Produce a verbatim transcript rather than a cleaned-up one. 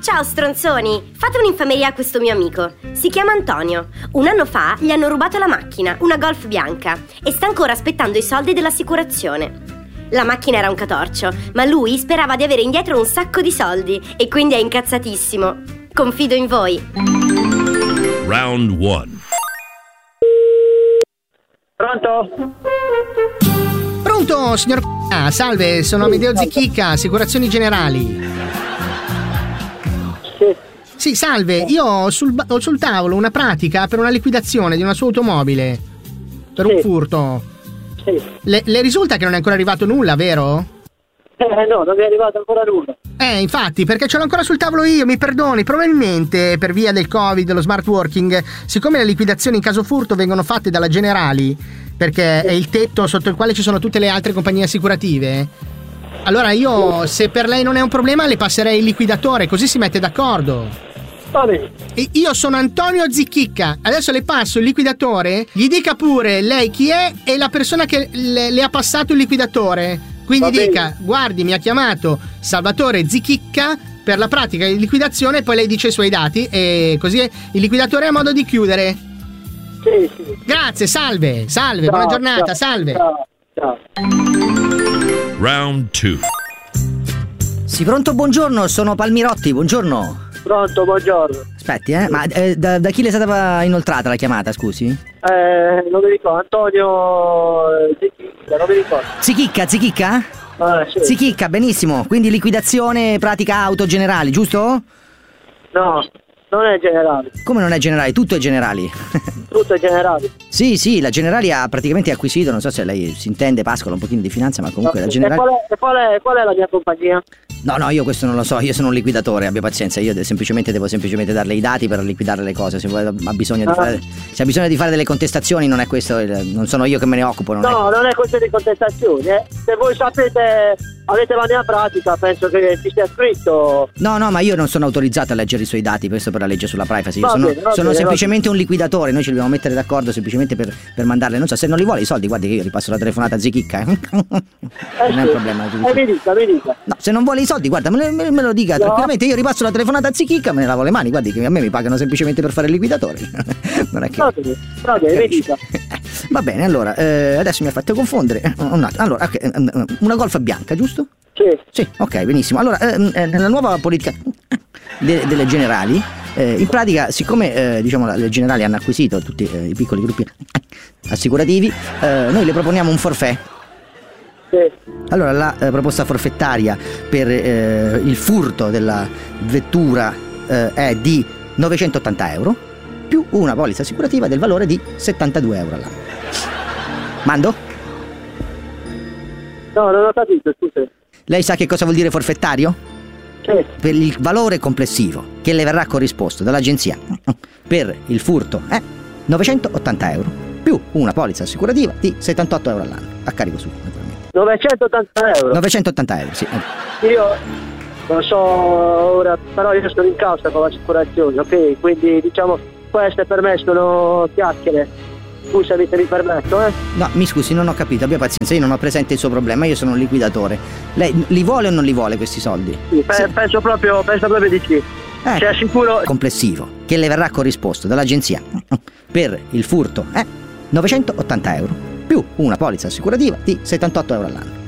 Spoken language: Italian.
Ciao stronzoni, fate un'infameria a questo mio amico. Si chiama Antonio. Un anno fa gli hanno rubato la macchina, una Golf bianca, e sta ancora aspettando i soldi dell'assicurazione. La macchina era un catorcio, ma lui sperava di avere indietro un sacco di soldi e quindi è incazzatissimo. Confido in voi. Round one. Pronto? Pronto, signor ah, salve, sono Amedeo Zicchicca, Assicurazioni Generali. Sì. Sì, salve, io ho sul, ho sul tavolo una pratica per una liquidazione di una sua automobile. Per Sì. un furto. Sì. Le, le risulta che non è ancora arrivato nulla, vero? Eh no, non mi è arrivato ancora nulla. Eh, infatti, perché ce l'ho ancora sul tavolo io, mi perdoni. Probabilmente per via del Covid, dello smart working, siccome le liquidazioni in caso furto vengono fatte dalla Generali, perché è il tetto sotto il quale ci sono tutte le altre compagnie assicurative, allora io, se per lei non è un problema, le passerei il liquidatore, così si mette d'accordo. Va bene. E io sono Antonio Zicchicca, adesso le passo il liquidatore, gli dica pure lei chi è e la persona che le, le ha passato il liquidatore. Quindi Va dica, bene. guardi, mi ha chiamato Salvatore Zicchicca per la pratica di liquidazione, poi lei dice i suoi dati e così il liquidatore ha modo di chiudere. Sì, sì. Grazie, salve, salve, Ciao, buona giornata, ciao, salve. Ciao, ciao. Round two. Sì, pronto, buongiorno, sono Palmirotti, buongiorno. Pronto, buongiorno. Aspetti, eh, ma eh, da, da chi le è stata inoltrata la chiamata, scusi? Eh, non mi ricordo, Antonio Zicchicca, non mi ricordo. Zicchicca, Zicchicca? Ah, sì. Zicchicca, benissimo, quindi liquidazione pratica auto generali, giusto? No, non è generale, Come non è generali? Tutto è generali. tutto è generale. Sì, sì, la Generali ha praticamente acquisito, non so se lei si intende, pascola un pochino di finanza, ma comunque la E Generali... qual è, e qual è, qual è la mia compagnia? No, no, io questo non lo so, io sono un liquidatore, abbia pazienza, io de- semplicemente devo semplicemente darle i dati per liquidare le cose, se vuole, ha bisogno di Ah. fare, se ha bisogno di fare delle contestazioni non è questo, il- non sono io che me ne occupo, non è... No, non è questione di contestazione. Eh. Se voi sapete, avete la mia pratica, penso che ci sia scritto. No, no, ma io non sono autorizzato a leggere i suoi dati, questo per la legge sulla privacy. Io Va sono, bene, va sono bene, semplicemente un liquidatore, noi ci dobbiamo mettere d'accordo semplicemente per, per mandarle. Non so, se non li vuole i soldi, guardi che io ripasso la telefonata a Zicchicca. Eh. non è un sì. problema. Eh, mi dica, mi dica. No, se non vuole i soldi, guarda, me, me- me lo dica No. tranquillamente, io ripasso la telefonata a Zicchicca, me ne lavo le mani, guardi che a me mi pagano semplicemente per fare il liquidatore. non è che... Va bene, va bene, mi dica. Va bene, allora, eh, adesso mi ha fatto confondere. Eh, Un attimo, allora, ok, eh, una Golf bianca, giusto? Sì. Sì, ok, benissimo. Allora, ehm, eh, nella nuova politica de- delle Generali, eh, in pratica, siccome eh, diciamo le Generali hanno acquisito tutti eh, i piccoli gruppi assicurativi, eh, noi le proponiamo un forfait. Sì. Allora, la eh, proposta forfettaria per eh, il furto della vettura eh, è di novecentottanta euro più una polizza assicurativa del valore di settantadue euro all'anno. Mando? No, non ho capito, scusa. Lei sa che cosa vuol dire forfettario? Sì. Per il valore complessivo che le verrà corrisposto dall'agenzia per il furto è novecentottanta euro più una polizza assicurativa di settantotto euro all'anno a carico suo, naturalmente. novecentottanta euro. novecentottanta euro, sì. Io non so ora, però io sono in causa con l'assicurazione, ok? Quindi diciamo queste per me sono chiacchiere. Scusami se mi permetto, eh? No, mi scusi, non ho capito, abbia pazienza, io non ho presente il suo problema, io sono un liquidatore. Lei li vuole o non li vuole questi soldi? Sì, pe- penso proprio, penso proprio di sì. Eh, Cioè sicuro. complessivo che le verrà corrisposto dall'agenzia per il furto è novecentottanta euro più una polizza assicurativa di settantotto euro all'anno.